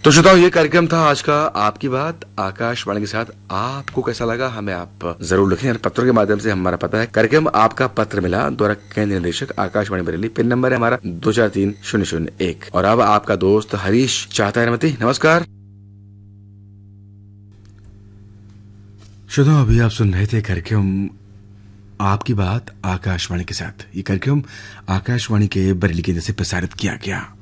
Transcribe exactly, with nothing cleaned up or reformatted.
तो श्रोताओ, ये कार्यक्रम था आज का आपकी बात आकाशवाणी के साथ। आपको कैसा लगा हमें आप जरूर लिखें। पत्रों के माध्यम से हमारा पता है कार्यक्रम आपका पत्र मिला द्वारा केंद्रीय निदेशक आकाशवाणी बरेली। पिन नंबर है हमारा दो चार तीन शून्य शून्य एक। और अब आपका दोस्त हरीश चाहता है अनुमति। नमस्कार श्रोताओ, अभी आप सुन रहे थे कार्यक्रम आपकी बात आकाशवाणी के साथ। ये कार्यक्रम आकाशवाणी के बरेली केंद्र से प्रसारित किया गया।